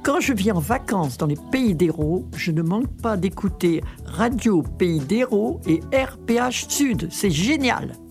Quand je viens en vacances dans les Pays d'Hérault, je ne manque pas d'écouter Radio Pays d'Hérault et RPH Sud. C'est génial!